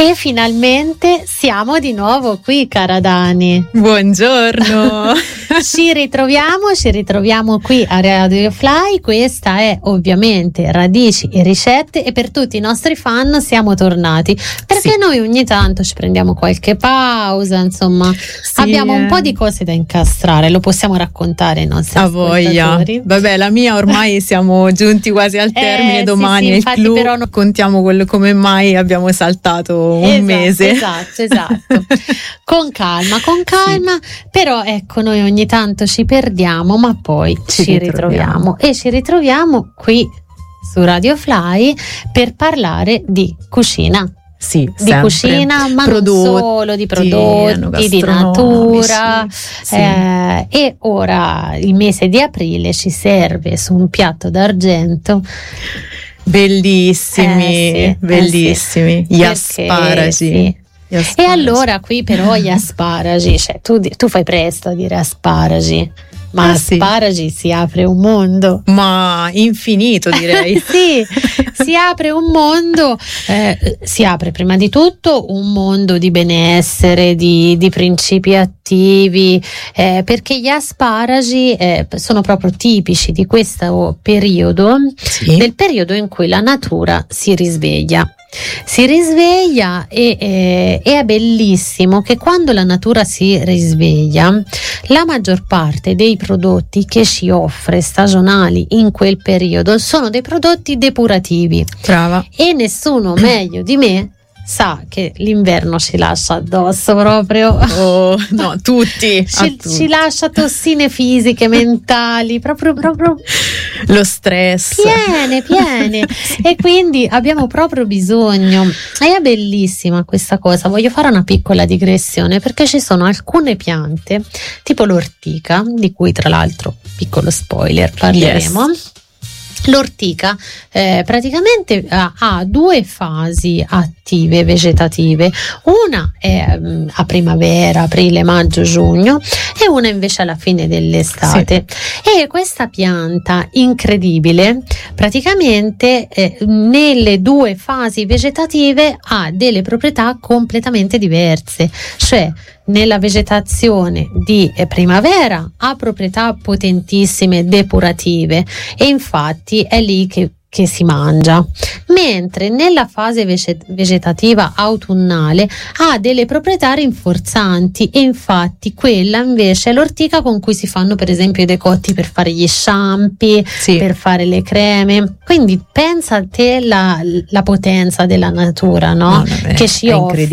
E finalmente siamo di nuovo qui, cara Dani. Buongiorno. Ci ritroviamo qui a Radio Fly. Questa è ovviamente Radici e Ricette, e per tutti i nostri fan siamo tornati, perché noi ogni tanto ci prendiamo qualche pausa, insomma, abbiamo un po' di cose da incastrare, lo possiamo raccontare ai nostri ascoltatori. Vabbè, la mia ormai siamo giunti quasi al termine, domani nel clou, però contiamo come mai abbiamo saltato un mese. Esatto. Con calma, però ecco, noi ogni tanto ci perdiamo, ma poi ci ritroviamo e ci ritroviamo qui su Radio Fly per parlare di cucina. Sì, di cucina, ma non solo, di prodotti, di natura. Sì. E ora il mese di aprile ci serve su un piatto d'argento bellissimi, gli asparagi. Sì. E allora qui però gli asparagi, cioè tu fai presto a dire asparagi, ma asparagi si apre un mondo, ma infinito, direi. Sì, si apre un mondo, si apre prima di tutto un mondo di benessere, di principi attivi, perché gli asparagi sono proprio tipici di questo periodo, del periodo in cui la natura si risveglia e è bellissimo che quando la natura si risveglia, la maggior parte dei prodotti che ci offre stagionali in quel periodo sono dei prodotti depurativi. Brava. E nessuno meglio di me sa che l'inverno ci lascia addosso proprio. Oh, no, tutti. Ci lascia tossine fisiche, mentali, proprio lo stress. Piene. E quindi abbiamo proprio bisogno. E è bellissima questa cosa. Voglio fare una piccola digressione, perché ci sono alcune piante, tipo l'ortica, di cui tra l'altro, piccolo spoiler, parleremo. Yes. L'ortica praticamente ha due fasi attive vegetative, una è a primavera, aprile, maggio, giugno, e una invece alla fine dell'estate. E questa pianta incredibile praticamente nelle due fasi vegetative ha delle proprietà completamente diverse, cioè nella vegetazione di primavera ha proprietà potentissime depurative, e infatti è lì che si mangia, mentre nella fase vegetativa autunnale ha delle proprietà rinforzanti, e infatti quella invece è l'ortica con cui si fanno per esempio i decotti per fare gli shampoo, per fare le creme. Quindi pensa a te la potenza della natura, no? Che ci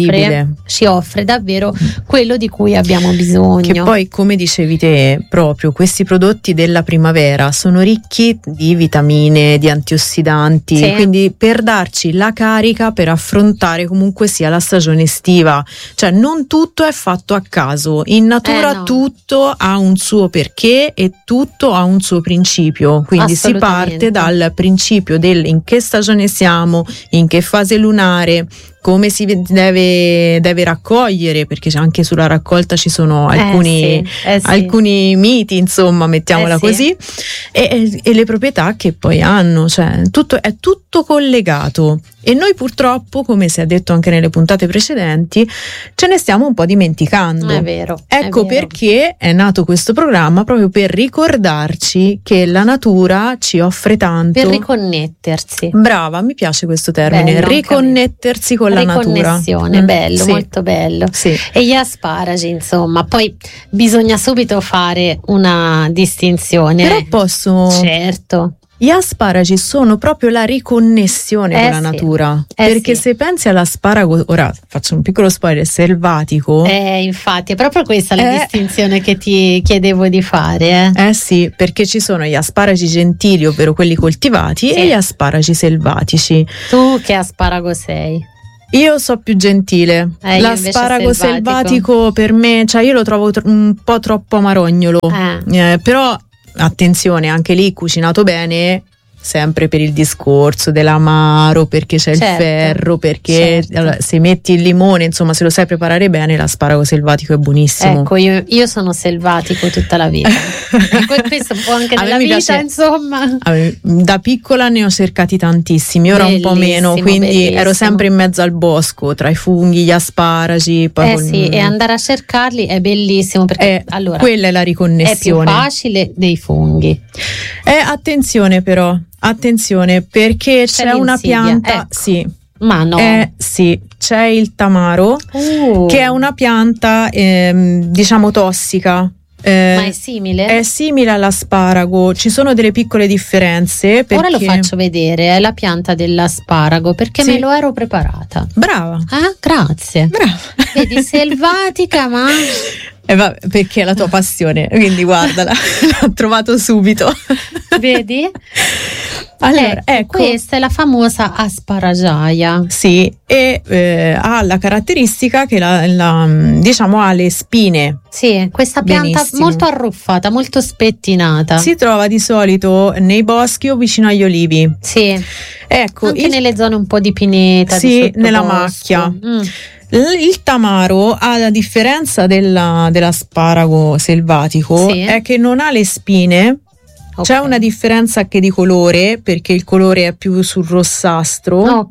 offre davvero quello di cui abbiamo bisogno. Che poi, come dicevi te, proprio questi prodotti della primavera sono ricchi di vitamine, di antiossidanti, quindi per darci la carica per affrontare comunque sia la stagione estiva. Cioè non tutto è fatto a caso, in natura tutto ha un suo perché e tutto ha un suo principio, quindi si parte dal principio in che stagione siamo, in che fase lunare, come si deve raccogliere, perché anche sulla raccolta ci sono alcuni miti, insomma, mettiamola così, e le proprietà che poi hanno, cioè è tutto collegato. E noi purtroppo, come si è detto anche nelle puntate precedenti, ce ne stiamo un po' dimenticando. È vero. Ecco perché è nato questo programma, proprio per ricordarci che la natura ci offre tanto. Per riconnettersi. Brava, mi piace questo termine, bello, riconnettersi con la natura. Riconnessione, bello, molto bello. Sì. E gli asparagi, insomma, poi bisogna subito fare una distinzione. Però posso... Certo. Gli asparagi sono proprio la riconnessione con la natura, perché se pensi all'asparago, ora faccio un piccolo spoiler, selvatico. Infatti è proprio questa la distinzione che ti chiedevo di fare. Sì, perché ci sono gli asparagi gentili, ovvero quelli coltivati, e gli asparagi selvatici. Tu che asparago sei? Io so più gentile. L'asparago selvatico per me, cioè io lo trovo un po' troppo amarognolo, però attenzione, anche lì cucinato bene sempre per il discorso dell'amaro, perché c'è il ferro, perché allora, se metti il limone, insomma, se lo sai preparare bene, l'asparago selvatico è buonissimo. Ecco, io sono selvatico tutta la vita. Questo un po' anche nella vita, piace, insomma. Da piccola ne ho cercati tantissimi, ora un po' meno, quindi ero sempre in mezzo al bosco, tra i funghi, gli asparagi. Poi e andare a cercarli è bellissimo, perché allora quella è la riconnessione. È più facile dei funghi. Attenzione, perché c'è una pianta, sì. Ma no. Sì, c'è il tamaro, che è una pianta diciamo tossica. Ma è simile? È simile all'asparago, ci sono delle piccole differenze. Ora lo faccio vedere, è la pianta dell'asparago, perché me lo ero preparata. Brava. Grazie. Brava. Vedi, selvatica, ma... vabbè, perché è la tua passione, quindi guardala, l'ho trovato subito. Vedi? Allora, ecco, questa è la famosa asparagiaia. Sì, e ha la caratteristica che diciamo ha le spine. Sì, questa pianta molto arruffata, molto spettinata. Si trova di solito nei boschi o vicino agli olivi. Sì. Ecco, anche nelle zone un po' di pineta. Sì, nella macchia. Il tamaro, a differenza dell'asparago selvatico, è che non ha le spine. C'è una differenza anche di colore, perché il colore è più sul rossastro.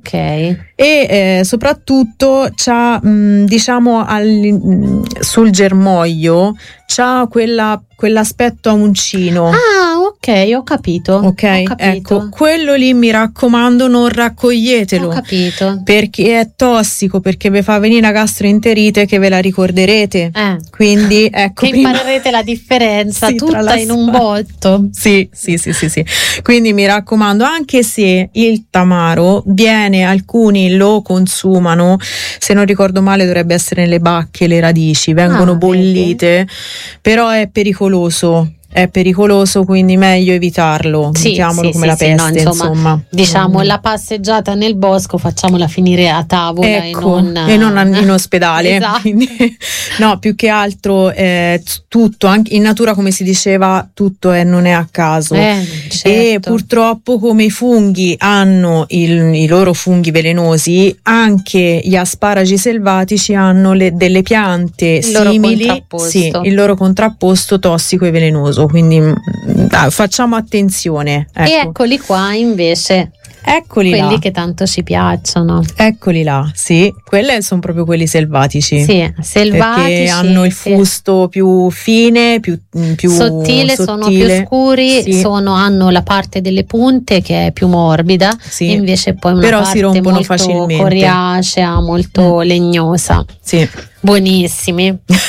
E soprattutto c'ha diciamo sul germoglio c'ha quell'aspetto a uncino. Ho capito. Ecco, quello lì mi raccomando non raccoglietelo. Ho capito. Perché è tossico, perché vi fa venire la gastroenterite che ve la ricorderete. Quindi ecco, che imparerete la differenza tutta in un botto. Sì. Quindi mi raccomando, anche se il tamaro viene, alcuni lo consumano, se non ricordo male dovrebbe essere nelle bacche, le radici vengono bollite, però è pericoloso. Quindi meglio evitarlo, mettiamolo come la peste, insomma. Diciamo la passeggiata nel bosco facciamola finire a tavola, ecco, e non in ospedale. Esatto. Quindi, no, più che altro tutto, anche in natura, come si diceva, tutto non è a caso. Certo. E purtroppo, come i funghi hanno i loro funghi velenosi, anche gli asparagi selvatici hanno delle piante simili, il loro contrapposto tossico e velenoso. Quindi facciamo attenzione. Ecco. E eccoli qua invece. Quelli là. Che tanto ci piacciono. Eccoli là, sì, quelli sono proprio quelli selvatici. Sì, selvatici. Perché hanno il fusto più fine, più sottile, sono più scuri, hanno la parte delle punte che è più morbida, invece poi una però parte si rompono molto facilmente, coriacea, molto legnosa. Sì. Buonissimi.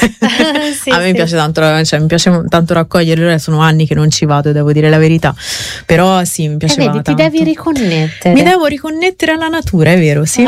A me piace tanto, mi piace tanto raccoglierli. Ora sono anni che non ci vado, devo dire la verità, però sì, mi piaceva tanto. Ti devi riconnettere. Mi devo riconnettere alla natura, è vero, sì.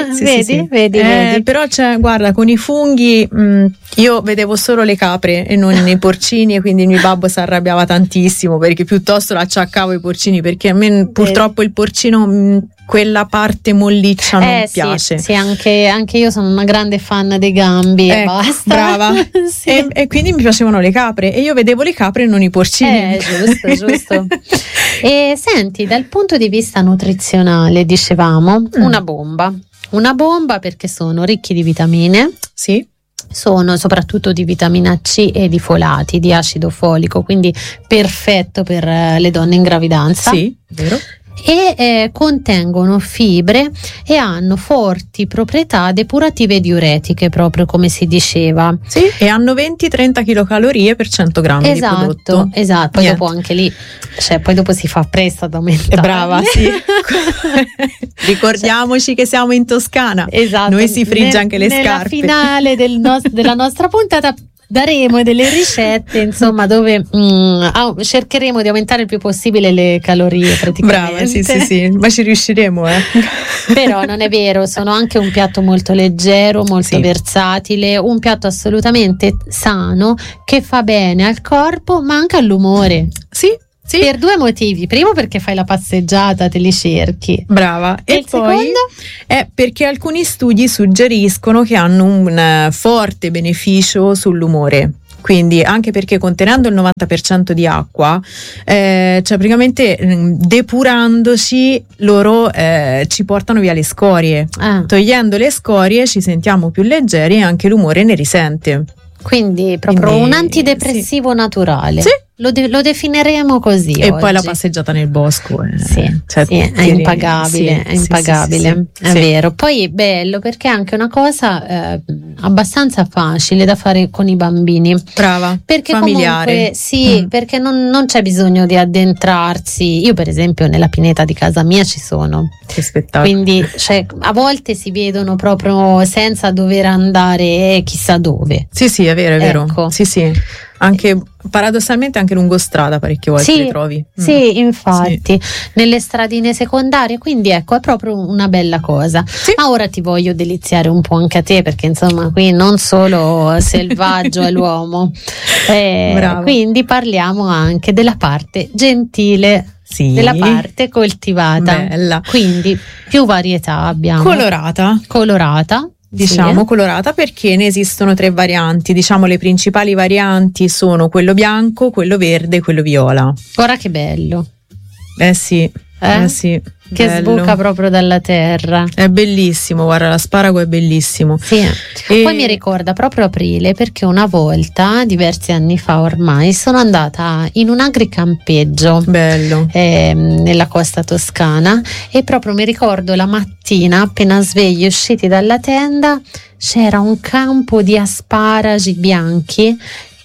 Vedi. Però guarda, con i funghi io vedevo solo le capre e non i porcini, e quindi il mio babbo si arrabbiava tantissimo, perché piuttosto l'acciaccavo i porcini, perché a me purtroppo il porcino quella parte molliccia non piace. Sì, anche io sono una grande fan dei gambi, e basta. Brava. E quindi mi piacevano le capre, e io vedevo le capre e non i porcini. Giusto. E senti, dal punto di vista nutrizionale, dicevamo, una bomba perché sono ricchi di vitamine. Sì. Sono soprattutto di vitamina C e di folati, di acido folico, quindi perfetto per le donne in gravidanza. Sì, vero. E contengono fibre e hanno forti proprietà depurative e diuretiche, proprio come si diceva. Sì, e hanno 20-30 kcal per 100 grammi di prodotto. Esatto, poi dopo anche lì, poi dopo si fa presto ad aumentare. Brava, sì. Ricordiamoci che siamo in Toscana. Esatto. Noi si frigge anche le scarpe. Nella finale della nostra puntata daremo delle ricette, insomma, dove cercheremo di aumentare il più possibile le calorie, praticamente. Brava, sì, ma ci riusciremo, Però non è vero, sono anche un piatto molto leggero, molto versatile, un piatto assolutamente sano, che fa bene al corpo ma anche all'umore. Sì. Per due motivi: primo, perché fai la passeggiata, te li cerchi. Brava. E il poi secondo è perché alcuni studi suggeriscono che hanno un forte beneficio sull'umore. quindi anche perché contenendo il 90% di acqua, cioè praticamente depurandoci loro ci portano via le scorie. Togliendo le scorie ci sentiamo più leggeri e anche l'umore ne risente. Quindi proprio un antidepressivo naturale. Sì. Lo definiremo così. E oggi. poi la passeggiata nel bosco è impagabile, è impagabile, è vero. Poi è bello perché è anche una cosa abbastanza facile da fare con i bambini. Brava, perché familiare. comunque perché non c'è bisogno di addentrarsi. Io per esempio nella pineta di casa mia ci sono. Che spettacolo. Quindi a volte si vedono proprio senza dover andare chissà dove. Sì, è vero, è vero. Ecco. Sì. Anche paradossalmente anche lungo strada parecchie volte li trovi. Sì, infatti, nelle stradine secondarie, quindi ecco, è proprio una bella cosa. Sì. Ma ora ti voglio deliziare un po' anche a te, perché insomma qui non solo selvaggio è l'uomo, quindi parliamo anche della parte gentile. Sì. Della parte coltivata. Bella. Quindi più varietà abbiamo. Colorata. Colorata perché ne esistono 3 varianti. Diciamo le principali varianti sono quello bianco, quello verde e quello viola. Guarda che bello. Sì. Che bello. sbuca proprio dalla terra. È bellissimo, guarda, l'asparago è bellissimo. Sì. Poi mi ricorda proprio aprile perché una volta, diversi anni fa ormai, sono andata in un agricampeggio bello nella costa toscana e proprio mi ricordo la mattina appena svegli usciti dalla tenda c'era un campo di asparagi bianchi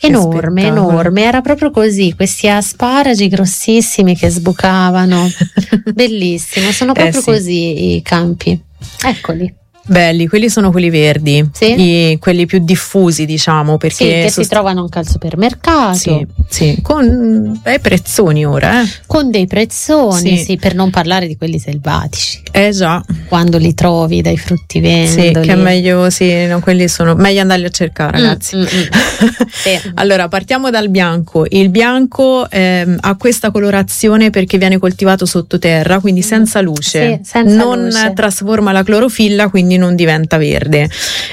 enorme, era proprio così, questi asparagi grossissimi che sbucavano. Bellissimo, sono proprio così i campi, eccoli. Belli, quelli sono quelli verdi, quelli più diffusi, diciamo, perché che si trovano anche al supermercato. Sì, con bei prezzoni ora, con dei prezzoni, per non parlare di quelli selvatici. Già. Quando li trovi dai fruttivendoli. Sì, che è meglio, quelli sono meglio andarli a cercare, ragazzi. Sì. Allora, partiamo dal bianco. Il bianco ha questa colorazione perché viene coltivato sottoterra, quindi senza luce. Non trasforma la clorofilla, quindi non diventa verde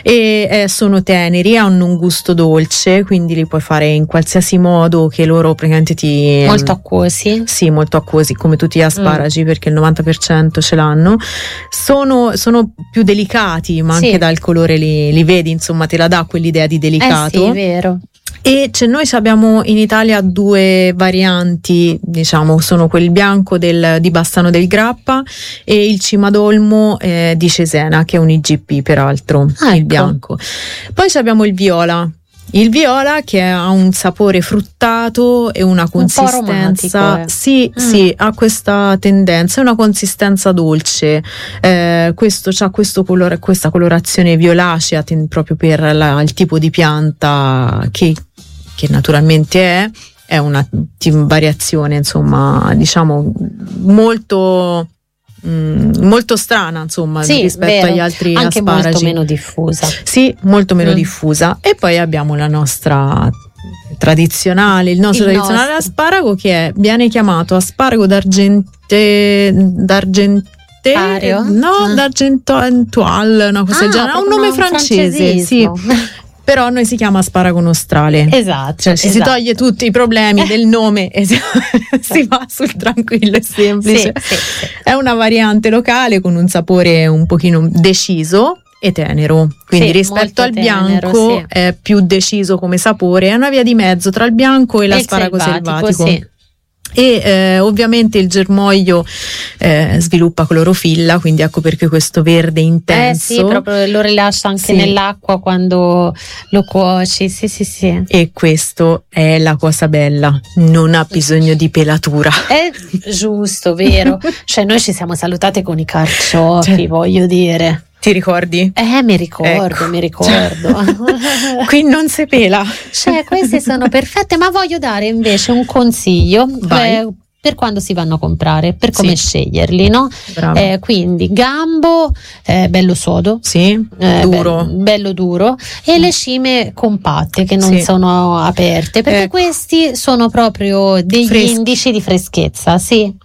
e sono teneri, hanno un gusto dolce, quindi li puoi fare in qualsiasi modo che loro praticamente molto acquosi. Sì, molto acquosi come tutti gli asparagi perché il 90% ce l'hanno. Sono più delicati, ma anche dal colore li vedi, insomma te la dà quell'idea di delicato. Sì, è vero. E noi abbiamo in Italia 2 varianti, diciamo, sono quel bianco di Bassano del Grappa e il cimadolmo di Cesena, che è un IGP peraltro, il bianco. Poi abbiamo il viola. Il viola che ha un sapore fruttato e una consistenza, sì, ha questa tendenza, è una consistenza dolce. Questo c'ha questa colorazione violacea proprio per il tipo di pianta che naturalmente è una variazione, insomma, diciamo molto strana, insomma, rispetto agli altri anche asparagi. Molto meno diffusa. Sì, molto meno diffusa. E poi abbiamo la nostra tradizionale, il nostro tradizionale asparago che viene chiamato asparago d'Argentual, una cosa del genere, ha un nome francese, sì. Però noi si chiama asparago nostrale. Esatto. Cioè si toglie tutti i problemi del nome e si va sul tranquillo e semplice. Sì. È una variante locale con un sapore un pochino deciso e tenero. Quindi rispetto al bianco è più deciso come sapore. È una via di mezzo tra il bianco e l'asparago selvatico. Sì. E ovviamente il germoglio sviluppa clorofilla, quindi ecco perché questo verde intenso. Sì, proprio lo rilascia anche nell'acqua quando lo cuoci. Sì. E questo è la cosa bella, non ha bisogno di pelatura. È giusto, vero? Cioè noi ci siamo salutate con i carciofi, voglio dire. Ti ricordi? Mi ricordo. Qui non si pela. Cioè, queste sono perfette, ma voglio dare invece un consiglio per quando si vanno a comprare, per come sceglierli, no? Quindi gambo bello sodo, duro, bello duro, e le cime compatte che non sono aperte, perché questi sono proprio degli indici di freschezza,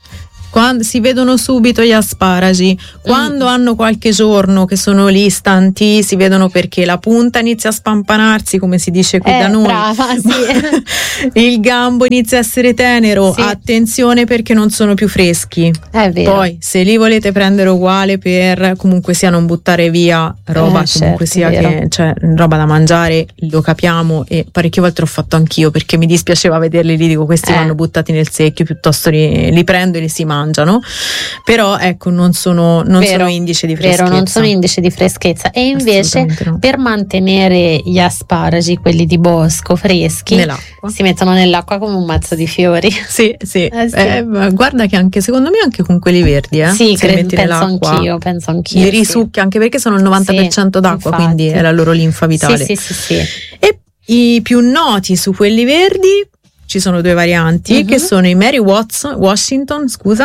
Quando si vedono subito gli asparagi, quando hanno qualche giorno che sono lì stanti, si vedono perché la punta inizia a spampanarsi, come si dice qui da noi. Brava, sì. Il gambo inizia a essere tenero, sì. Attenzione perché non sono più freschi. È vero. Poi se li volete prendere uguale per comunque sia non buttare via roba, comunque sia che cioè roba da mangiare, lo capiamo, e parecchie volte l'ho fatto anch'io perché mi dispiaceva vederli lì, dico questi vanno buttati nel secchio, piuttosto li prendo e li si mangiano. Però ecco, non sono indice di freschezza. Vero, non sono indice di freschezza. E invece per mantenere gli asparagi, quelli di bosco freschi, nell'acqua, si mettono nell'acqua come un mazzo di fiori. Sì. Guarda che anche secondo me anche con quelli verdi, sì, penso anch'io. Li risucchia, anche perché sono il 90% d'acqua, infatti. Quindi è la loro linfa vitale. Sì. E i più noti su quelli verdi ci sono due varianti, che sono i Mary Washington,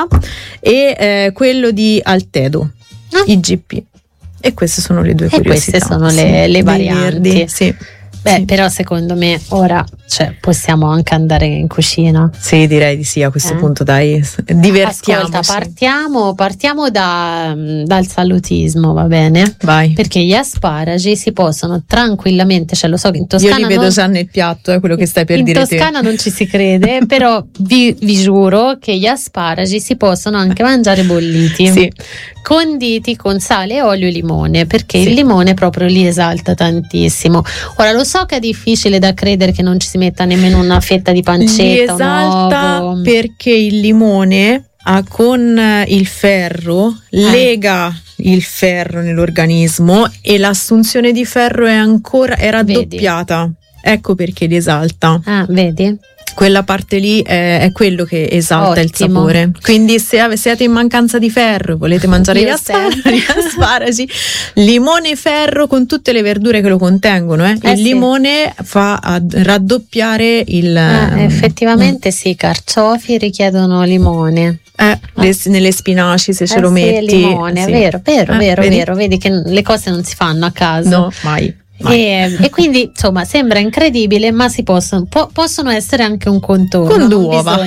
e quello di Altedo, IGP. E queste sono le due curiosità. E queste sono le varianti. Verdi, sì. Però secondo me ora possiamo anche andare in cucina. Sì, direi di sì, a questo punto dai, divertiamoci. Ascolta, partiamo dal salutismo, va bene? Vai. Perché gli asparagi si possono tranquillamente, lo so che in Toscana io li vedo già nel piatto, è quello che stai per dire te. In Toscana non ci si crede, però vi giuro che gli asparagi si possono anche mangiare bolliti. Sì. Conditi con sale, olio e limone, perché il limone proprio li esalta tantissimo. Ora lo so che è difficile da credere che non ci si metta nemmeno una fetta di pancetta. Li esalta perché il limone con il ferro lega il ferro nell'organismo e l'assunzione di ferro è raddoppiata. Ecco perché li esalta. Vedi? Quella parte lì è quello che esalta il sapore. Quindi se siete in mancanza di ferro e volete mangiare gli asparagi, limone e ferro con tutte le verdure che lo contengono. Il limone fa raddoppiare il... effettivamente sì, carciofi richiedono limone. Nelle spinaci se ce lo metti. Limone, è vero. Vedi che le cose non si fanno a caso. No, mai. E quindi insomma sembra incredibile, ma possono essere anche un contorno con 2 uova.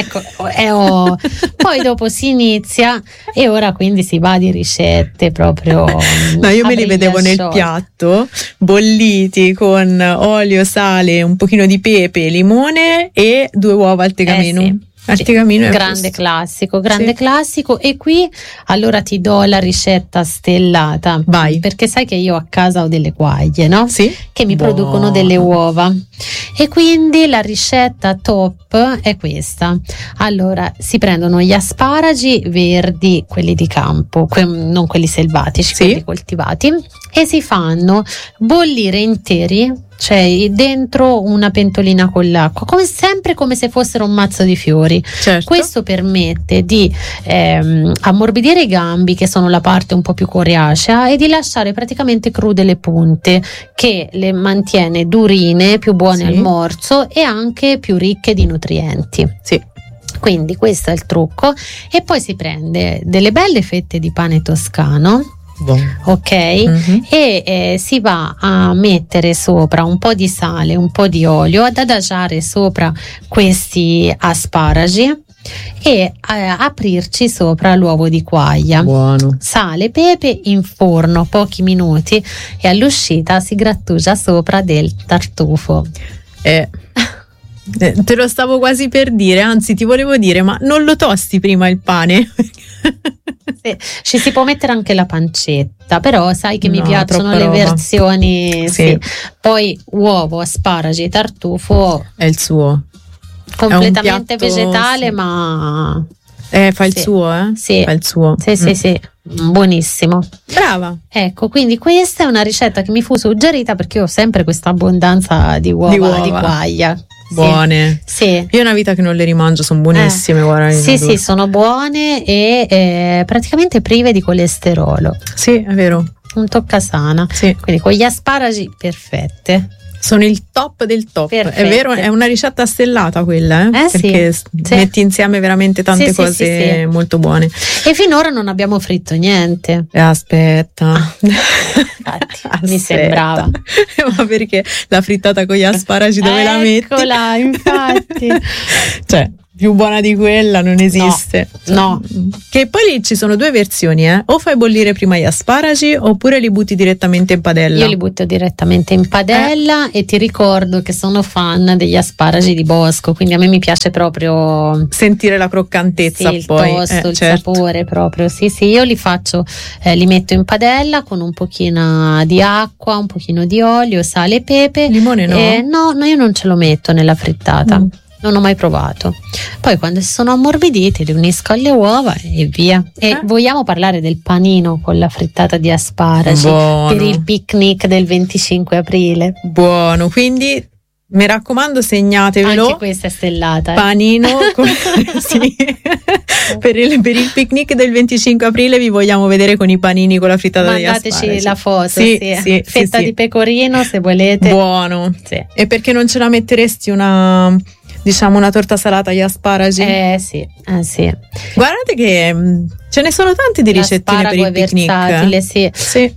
Poi dopo si inizia e ora quindi si va di ricette proprio. No, io me li vedevo nel piatto bolliti con olio, sale, un pochino di pepe, limone e 2 uova al tegamino. Grande classico. E qui allora ti do la ricetta stellata. Vai. Perché sai che io a casa ho delle quaglie, no? Sì. Che mi producono delle uova, e quindi la ricetta top è questa. Allora si prendono gli asparagi verdi, quelli di campo, non quelli selvatici, quelli coltivati, e si fanno bollire interi, cioè dentro una pentolina con l'acqua, come se fossero un mazzo di fiori. Questo permette di ammorbidire i gambi, che sono la parte un po' più coriacea, e di lasciare praticamente crude le punte, che le mantiene durine, più buone al morso e anche più ricche di nutrienti. Quindi questo è il trucco. E poi si prende delle belle fette di pane toscano. Ok, e si va a mettere sopra un po' di sale, un po' di olio, ad adagiare sopra questi asparagi e aprirci sopra l'uovo di quaglia. Buono. Sale, pepe, in forno pochi minuti, e all'uscita si grattugia sopra del tartufo. Te lo stavo quasi per dire, anzi ti volevo dire, ma non lo tosti prima il pane? Ci si può mettere anche la pancetta, però sai che mi piacciono le versioni. Poi uovo, asparagi, tartufo è il suo, completamente vegetale, ma fa il suo, fa il suo. Sì, buonissimo. Brava. Ecco, quindi questa è una ricetta che mi fu suggerita perché ho sempre questa abbondanza di uova di quaglia. Buone. Io è una vita che non le rimangio, sono buonissime. Guarda, sì, sono buone e praticamente prive di colesterolo. Sì, è vero. Un toccasana. Quindi con gli asparagi perfette. Sono il top del top. Perfette. È vero, è una ricetta stellata quella, perché metti insieme veramente tante cose molto buone. E finora non abbiamo fritto niente. Aspetta. Infatti, mi sembrava. Ma perché la frittata con gli asparagi dove la metti? Eccola, infatti. più buona di quella non esiste. No. Che poi lì ci sono due versioni, o fai bollire prima gli asparagi oppure li butti direttamente in padella. Io li butto direttamente in padella e ti ricordo che sono fan degli asparagi di bosco, quindi a me mi piace proprio sentire la croccantezza, il poi tosto, il certo. sapore proprio. Sì, io li faccio, li metto in padella con un pochino di acqua, un pochino di olio, sale e pepe. Limone no? No, io non ce lo metto nella frittata. Non ho mai provato. Poi quando si sono ammorbiditi li unisco alle uova e via. E vogliamo parlare del panino con la frittata di asparagi per il picnic del 25 aprile? Buono, quindi mi raccomando, segnatevelo. Anche questa è stellata. Panino sì. per il picnic del 25 aprile vi vogliamo vedere con i panini con la frittata di asparagi. Mandateci la foto, sì. Fetta di pecorino se volete. Buono. Sì. E perché non ce la metteresti una torta salata agli asparagi? Sì. Guardate che ce ne sono tante di ricettine per il picnic. Versatile, sì.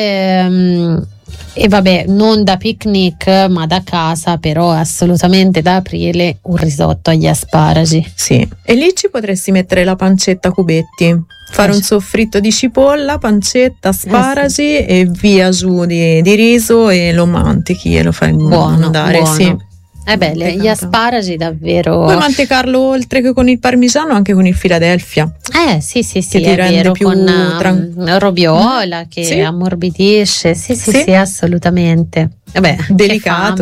E vabbè, non da picnic ma da casa, però assolutamente da aprile un risotto agli asparagi. Sì, e lì ci potresti mettere la pancetta a cubetti, fare un soffritto di cipolla, pancetta, asparagi e via giù di riso e lo mantechi e lo fai andare. Buono. Sì. Gli asparagi davvero. Puoi mantecarlo oltre che con il parmigiano anche con il Philadelphia. Sì, che ti rende vero, più con roviola che ammorbidisce. Sì, assolutamente. Delicato.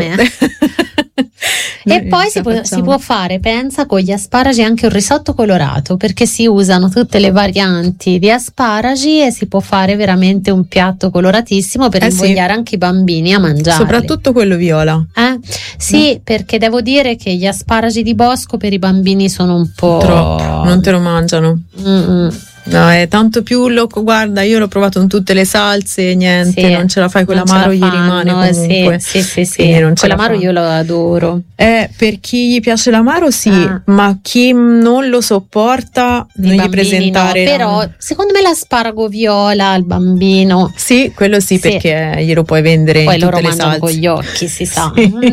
E poi si può fare, pensa, con gli asparagi anche un risotto colorato, perché si usano tutte le varianti di asparagi e si può fare veramente un piatto coloratissimo per invogliare anche i bambini a mangiarli. Soprattutto quello viola. Sì, perché devo dire che gli asparagi di bosco per i bambini sono un po' troppo, non te lo mangiano. No, è tanto più guarda, io l'ho provato in tutte le salse, niente, non ce la fai, quell'amaro gli rimane comunque. Sì. Quell'amaro io lo adoro. Per chi gli piace l'amaro ma chi non lo sopporta non gli presentare. No, però secondo me l'asparago viola al bambino. Sì, quello sì, perché glielo puoi vendere poi in tutte le salse. Poi loro mangiano con gli occhi, si sa.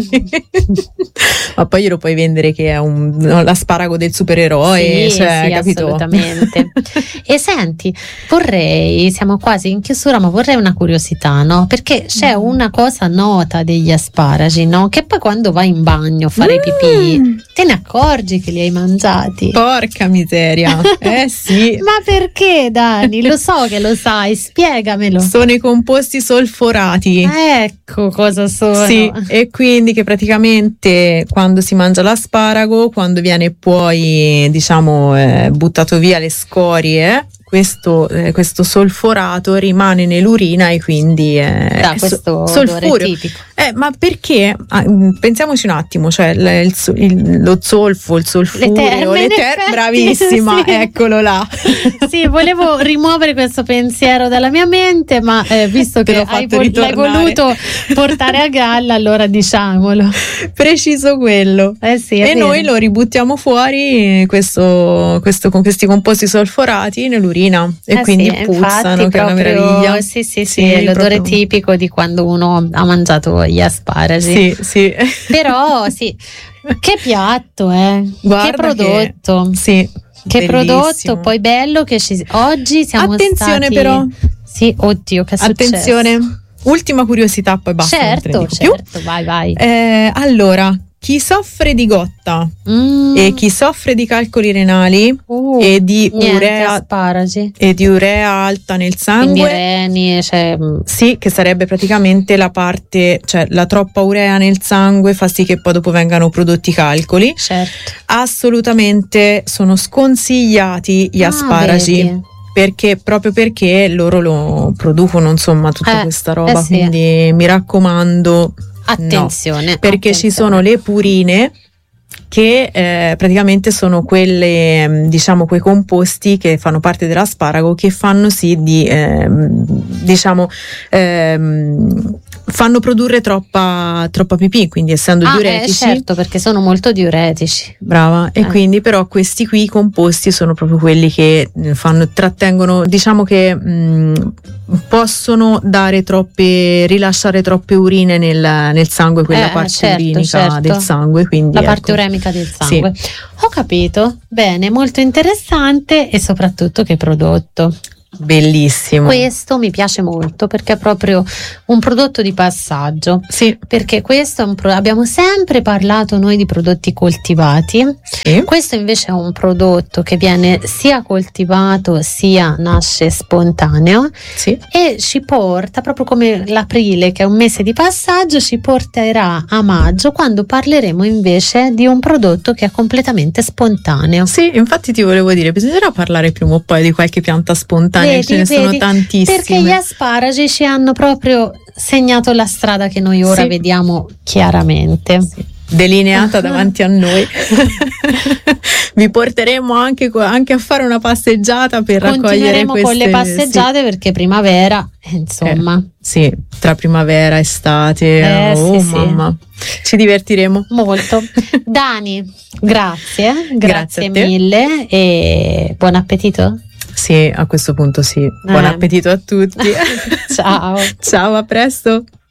Ma poi glielo puoi vendere che è l'asparago del supereroe, capito? Assolutamente. E senti, siamo quasi in chiusura, ma vorrei una curiosità, no? Perché c'è una cosa nota degli asparagi, no? Che poi quando vai in bagno a fare pipì, te ne accorgi che li hai mangiati. Porca miseria. Sì. Ma perché, Dani? Lo so che lo sai, spiegamelo. Sono i composti solforati. Ecco cosa sono. Sì, e quindi che praticamente quando si mangia l'asparago, quando viene poi buttato via le scorie, questo solforato rimane nell'urina e quindi dà questo solfurio tipico. Ma perché pensiamoci un attimo, cioè lo zolfo, il solfurio, bravissima, eccolo là. Sì, volevo rimuovere questo pensiero dalla mia mente, ma visto che l'hai voluto portare a galla, allora diciamolo. Preciso quello. Sì, e noi lo ributtiamo fuori con questi composti solforati nell'urina e quindi puzzano, che è una meraviglia. Sì, è l'odore tipico di quando uno ha mangiato gli asparagi. Sì. Però che piatto, Guarda, che prodotto. Che prodotto, poi bello che oggi siamo attenzione stati. Però. Sì, oddio, che è successo? Attenzione. Ultima curiosità, poi basta. Certo, vai. Allora, chi soffre di gotta e chi soffre di calcoli renali e di urea alta nel sangue, reni, sì, che sarebbe praticamente la parte, cioè la troppa urea nel sangue fa sì che poi dopo vengano prodotti calcoli. Certo. Assolutamente sono sconsigliati gli asparagi. Vedi. Proprio perché loro lo producono, insomma, tutta questa roba, quindi mi raccomando, attenzione, perché ci sono le purine che praticamente sono quelle, quei composti che fanno parte dell'asparago che fanno sì di fanno produrre troppa pipì, quindi essendo diuretici. Certo, perché sono molto diuretici. Brava, e quindi però questi qui composti sono proprio quelli che trattengono, diciamo che possono rilasciare troppe urine nel sangue, quella parte urinica del sangue, quindi la parte uremica del sangue. Sì. Ho capito, bene, molto interessante e soprattutto che prodotto. Bellissimo. Questo mi piace molto perché è proprio un prodotto di passaggio. Sì. Perché questo è abbiamo sempre parlato noi di prodotti coltivati. Sì. Questo invece è un prodotto che viene sia coltivato sia nasce spontaneo. Sì. E ci porta, proprio come l'aprile che è un mese di passaggio, ci porterà a maggio, quando parleremo invece di un prodotto che è completamente spontaneo. Sì, infatti ti volevo dire, bisognerà parlare prima o poi di qualche pianta spontanea. Ce ne sono tantissime. Perché gli asparagi ci hanno proprio segnato la strada che noi ora vediamo chiaramente. Sì. Delineata davanti a noi. Vi porteremo anche a fare una passeggiata per raccogliere queste. Continueremo con le passeggiate perché primavera, insomma. Sì, tra primavera e estate. Mamma. Ci divertiremo molto. Dani, grazie mille e buon appetito. Sì, a questo punto sì. Buon appetito a tutti. Ciao. Ciao, a presto.